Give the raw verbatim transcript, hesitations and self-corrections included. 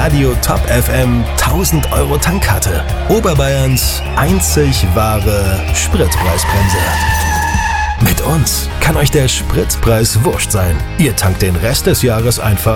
Radio Top F M tausend Euro Tankkarte. Oberbayerns einzig wahre Spritpreisbremse. Mit uns kann euch der Spritpreis wurscht sein. Ihr tankt den Rest des Jahres einfach